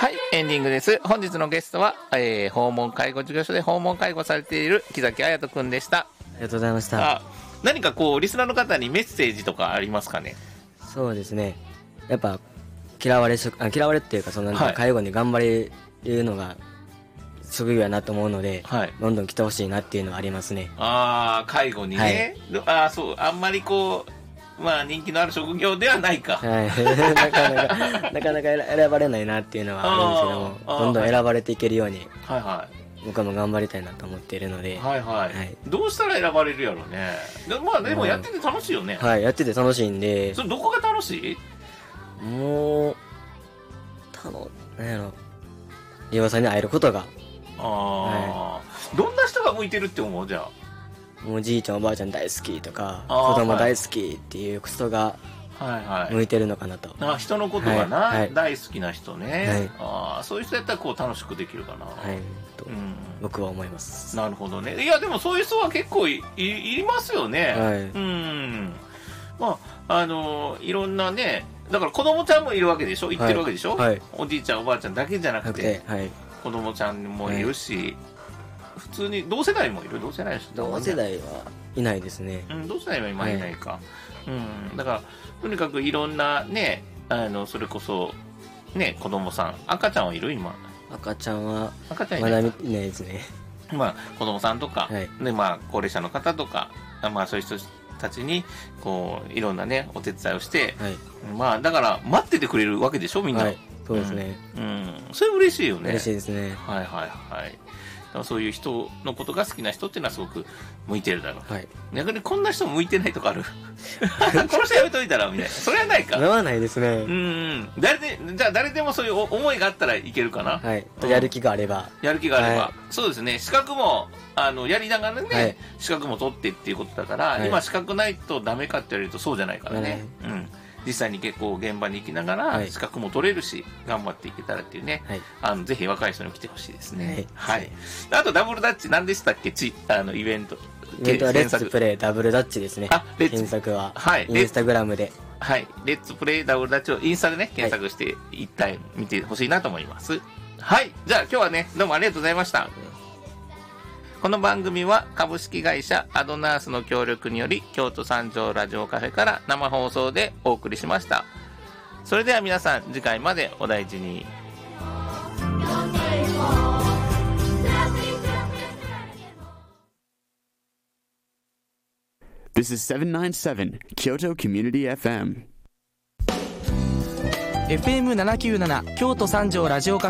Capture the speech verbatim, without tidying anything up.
はい、エンディングです。本日のゲストは、えー、訪問介護事業所で訪問介護されている木崎彩人くんでした。 ありがとうございました。 あ、何かこうリスナーの方にメッセージとかありますかね。 そうですね、やっぱ嫌われしあ嫌われっていうか、その、はい、介護に頑張れるのが職業やなと思うので、はい、どんどん来てほしいなっていうのはありますね。 ああ、介護にね、はい、ああ、そう、あんまりこうまあ人気のある職業ではないか、はい、 なかなかなかなか選ばれないなっていうのはあるんですけども、どんどん選ばれていけるように、はいはい、僕も頑張りたいなと思っているので、はいはい、はい、 どうしたら選ばれるやろうね。でまあでもやってて楽しいよね、 うん、はい、やってて楽しいんで。 それどこが楽しい？ もうたのなんやろ、岩さんに会えることが。 ああ、はい、どんな人が向いてるって思う？じゃあもうじいちゃんおばあちゃん大好きとか子供大好きっていう人が向いてるのかなと、はいはい、あ、人のことがな、はい、大好きな人ね、はい、あ、そういう人やったらこう楽しくできるかな、はい、 と、うん、僕は思います。 なるほどね。いやでもそういう人は結構 い, い, いりますよね、はい、うん、まああのいろんなね、だから子供ちゃんもいるわけでしょ、行ってるわけでしょ、はいはい、おじいちゃんおばあちゃんだけじゃなくて、はい、子供ちゃんもいるし、はい、普通に同世代もいる。同世代の人同世代はいないですね、 うん、同世代は今いないか、はい、うん、だからとにかくいろんなね、あのそれこそね、子供さん、赤ちゃんはいる？今赤ちゃんは赤ちゃんいないまだいないですね。 まあ子供さんとか、はい、でまあ高齢者の方とか、まあそういう人たちにこういろんなねお手伝いをして、はい、まあだから待っててくれるわけでしょ、みんな、はい、 そうですね、 うん、うん、それ嬉しいよね。 嬉しいですね。 はいはいはい。そういう人のことが好きな人っていうのはすごく向いてるだろう、はい、逆にこんな人向いてないとかあるこの人やめといたらみたいな、それはないか。 それはないですね。 うん、誰でじゃあ誰でもそういう思いがあったらいけるかな、 はい、うん、やる気があればやる気があれば、はい、そうですね。資格もあのやりながらね、はい、資格も取ってっていうことだから、はい、今資格ないとダメかって言われるとそうじゃないからね、はい、うん、実際に結構現場に行きながら資格も取れるし、はい、頑張っていけたらっていうね、はい、あのぜひ若い人に来てほしいですね、はい、はい、あとダブルダッチ何でしたっけ、ちあのイベントイベントはレッツプレイダブルダッチですね。あ、検索は、はい、インスタグラムで、 はい、レッツプレイダブルダッチをインスタでね検索して一体見てほしいなと思います。はい、じゃあ今日はねどうもありがとうございました。この番組は株式会社アドナースの協力により京都三条ラジオカフェから生放送でお送りしました。それでは皆さん次回までお大事に。 This is セブンナインセブン Kyoto Community エフエム。 エフエムななひゃくきゅうじゅうなな 京都三条ラジオカフェ